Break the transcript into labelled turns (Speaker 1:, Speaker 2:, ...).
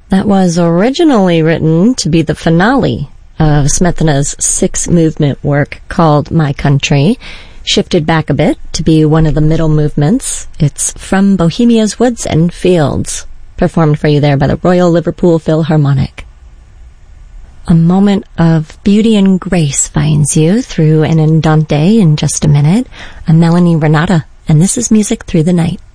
Speaker 1: That was originally written to be the finale of Smetana's 6-movement work called My Country, shifted back a bit to be one of the middle movements. It's From Bohemia's Woods and Fields, performed for you there by the Royal Liverpool Philharmonic. A moment of beauty and grace finds you through an Andante in just a minute. I'm Melanie Renata, and this is Music Through the Night.